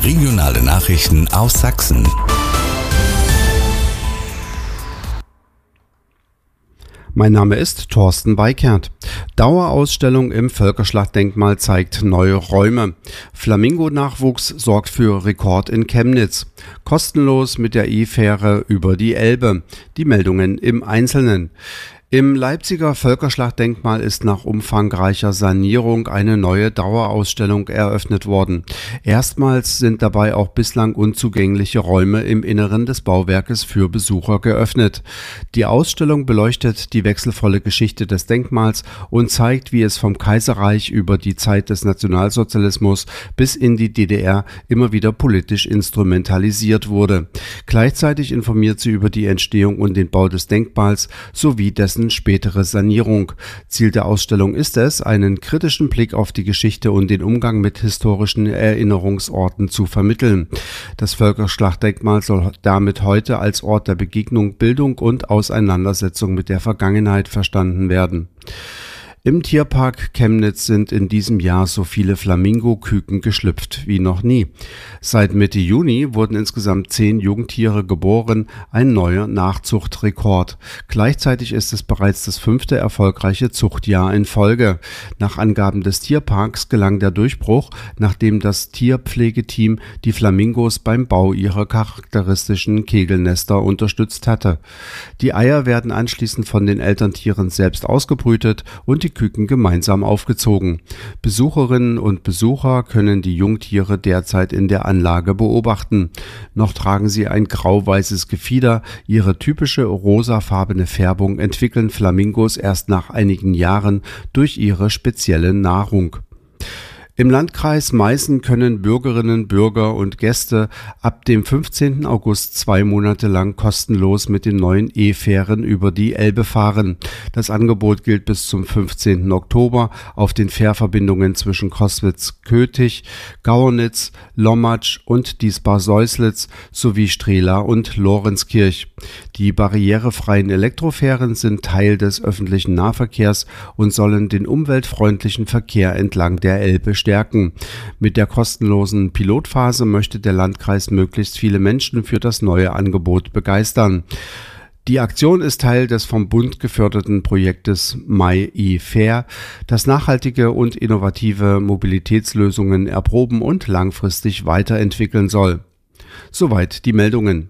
Regionale Nachrichten aus Sachsen. Mein Name ist Thorsten Weikert. Dauerausstellung im Völkerschlachtdenkmal zeigt neue Räume. Flamingo-Nachwuchs sorgt für Rekord in Chemnitz. Kostenlos mit der E-Fähre über die Elbe. Die Meldungen im Einzelnen. Im Leipziger Völkerschlachtdenkmal ist nach umfangreicher Sanierung eine neue Dauerausstellung eröffnet worden. Erstmals sind dabei auch bislang unzugängliche Räume im Inneren des Bauwerkes für Besucher geöffnet. Die Ausstellung beleuchtet die wechselvolle Geschichte des Denkmals und zeigt, wie es vom Kaiserreich über die Zeit des Nationalsozialismus bis in die DDR immer wieder politisch instrumentalisiert wurde. Gleichzeitig informiert sie über die Entstehung und den Bau des Denkmals sowie dessen spätere Sanierung. Ziel der Ausstellung ist es, einen kritischen Blick auf die Geschichte und den Umgang mit historischen Erinnerungsorten zu vermitteln. Das Völkerschlachtdenkmal soll damit heute als Ort der Begegnung, Bildung und Auseinandersetzung mit der Vergangenheit verstanden werden. Im Tierpark Chemnitz sind in diesem Jahr so viele Flamingo-Küken geschlüpft wie noch nie. Seit Mitte Juni wurden insgesamt 10 Jungtiere geboren, ein neuer Nachzuchtrekord. Gleichzeitig ist es bereits das 5. erfolgreiche Zuchtjahr in Folge. Nach Angaben des Tierparks gelang der Durchbruch, nachdem das Tierpflegeteam die Flamingos beim Bau ihrer charakteristischen Kegelnester unterstützt hatte. Die Eier werden anschließend von den Elterntieren selbst ausgebrütet und die Küken gemeinsam aufgezogen. Besucherinnen und Besucher können die Jungtiere derzeit in der Anlage beobachten. Noch tragen sie ein grau-weißes Gefieder. Ihre typische rosafarbene Färbung entwickeln Flamingos erst nach einigen Jahren durch ihre spezielle Nahrung. Im Landkreis Meißen können Bürgerinnen, Bürger und Gäste ab dem 15. August 2 Monate lang kostenlos mit den neuen E-Fähren über die Elbe fahren. Das Angebot gilt bis zum 15. Oktober auf den Fährverbindungen zwischen Coswitz-Kötich, Gauernitz, Lommatsch und Diesbar-Seuslitz sowie Strehla und Lorenzkirch. Die barrierefreien Elektrofähren sind Teil des öffentlichen Nahverkehrs und sollen den umweltfreundlichen Verkehr entlang der Elbe stärken. Mit der kostenlosen Pilotphase möchte der Landkreis möglichst viele Menschen für das neue Angebot begeistern. Die Aktion ist Teil des vom Bund geförderten Projektes MyEFair, das nachhaltige und innovative Mobilitätslösungen erproben und langfristig weiterentwickeln soll. Soweit die Meldungen.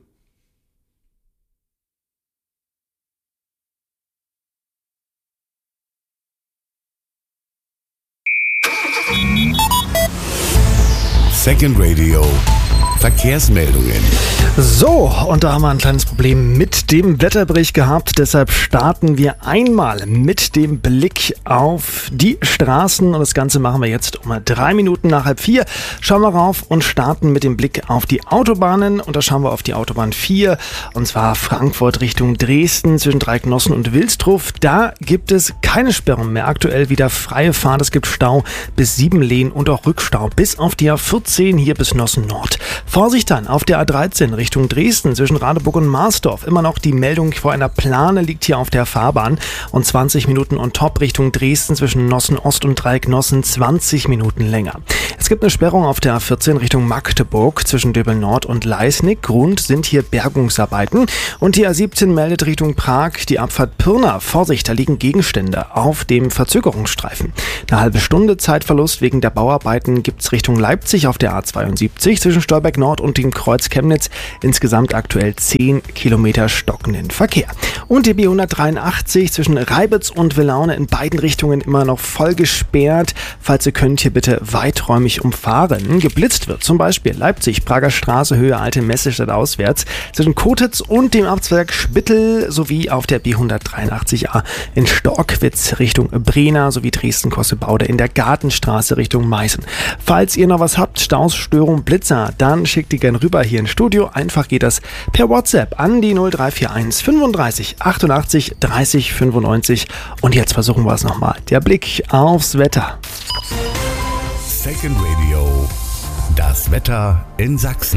Second Radio Verkehrsmeldungen. So, und da haben wir ein kleines Problem mit dem Wetterbericht gehabt. Deshalb starten wir einmal mit dem Blick auf die Straßen. Und das Ganze machen wir jetzt um 3 Minuten nach 3:30. Schauen wir rauf und starten mit dem Blick auf die Autobahnen. Und da schauen wir auf die Autobahn 4. Und zwar Frankfurt Richtung Dresden zwischen Dreiknossen und Wilsdruff. Da gibt es keine Sperrung mehr. Aktuell wieder freie Fahrt. Es gibt Stau bis Siebenlehn und auch Rückstau bis auf die A14 hier bis Nossen Nord. Vorsicht dann auf der A13 Richtung Dresden zwischen Radeburg und Marsdorf. Immer noch die Meldung vor einer Plane liegt hier auf der Fahrbahn. Und 20 Minuten on top Richtung Dresden zwischen Nossen Ost und Dreiknossen 20 Minuten länger. Es gibt eine Sperrung auf der A14 Richtung Magdeburg zwischen Döbeln Nord und Leisnig. Grund sind hier Bergungsarbeiten. Und die A17 meldet Richtung Prag die Abfahrt Pirna. Vorsicht, da liegen Gegenstände auf dem Verzögerungsstreifen. Eine halbe Stunde Zeitverlust wegen der Bauarbeiten gibt es Richtung Leipzig auf der A72 zwischen Stolberg Nord und dem Kreuz Chemnitz. Insgesamt aktuell 10 Kilometer stockenden Verkehr. Und die B183 zwischen Reibitz und Villaune in beiden Richtungen immer noch voll gesperrt. Falls ihr könnt, hier bitte weiträumig umfahren. Geblitzt wird zum Beispiel Leipzig, Prager Straße, Höhe Alte Messestadt auswärts zwischen Kotitz und dem Amtswerk Spittel sowie auf der B183a in Storkwitz Richtung Brena sowie Dresden-Kossebaude in der Gartenstraße Richtung Meißen. Falls ihr noch was habt, Staus, Störung, Blitzer, dann schickt die gerne rüber hier ins Studio. Einfach geht das per WhatsApp an die 0341 35 88 30 95. Und jetzt versuchen wir es nochmal. Der Blick aufs Wetter. Second Radio, das Wetter in Sachsen.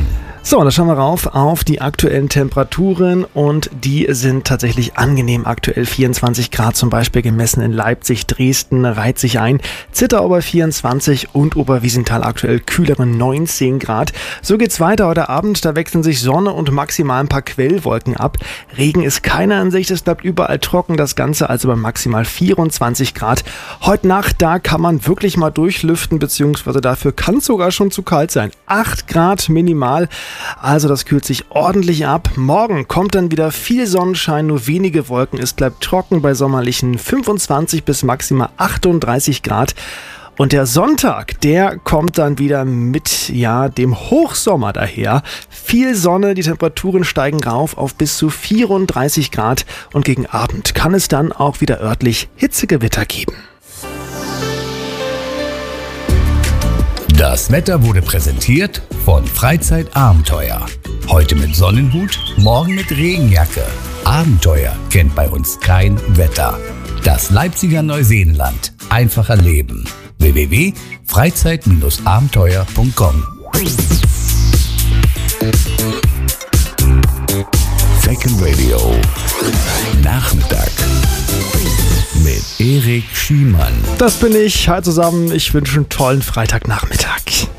So, dann schauen wir rauf auf die aktuellen Temperaturen und die sind tatsächlich angenehm. Aktuell 24 Grad zum Beispiel gemessen in Leipzig, Dresden reiht sich ein, Zittau bei 24 und Oberwiesenthal aktuell kühlere 19 Grad. So geht's weiter heute Abend, da wechseln sich Sonne und maximal ein paar Quellwolken ab. Regen ist keiner in Sicht, es bleibt überall trocken, das Ganze also bei maximal 24 Grad. Heute Nacht, da kann man wirklich mal durchlüften, beziehungsweise dafür kann es sogar schon zu kalt sein. 8 Grad minimal. Also das kühlt sich ordentlich ab. Morgen kommt dann wieder viel Sonnenschein, nur wenige Wolken. Es bleibt trocken bei sommerlichen 25 bis maximal 38 Grad. Und der Sonntag, der kommt dann wieder mit dem Hochsommer daher. Viel Sonne, die Temperaturen steigen rauf auf bis zu 34 Grad. Und gegen Abend kann es dann auch wieder örtlich Hitzegewitter geben. Das Wetter wurde präsentiert von Freizeitabenteuer. Heute mit Sonnenhut, morgen mit Regenjacke. Abenteuer kennt bei uns kein Wetter. Das Leipziger Neuseenland. Einfach erleben. www.freizeit-abenteuer.com. Second Radio. Nachmittag. Mit Erik Schiemann. Das bin ich. Hi zusammen. Ich wünsche einen tollen Freitagnachmittag.